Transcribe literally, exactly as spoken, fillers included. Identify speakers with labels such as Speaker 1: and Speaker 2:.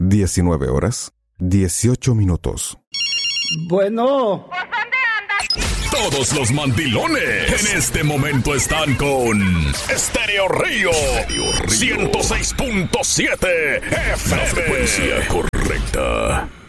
Speaker 1: diecinueve horas, dieciocho minutos.
Speaker 2: Bueno.
Speaker 3: Todos los mandilones en este momento están con Estéreo Río ciento seis punto siete F M. La frecuencia correcta.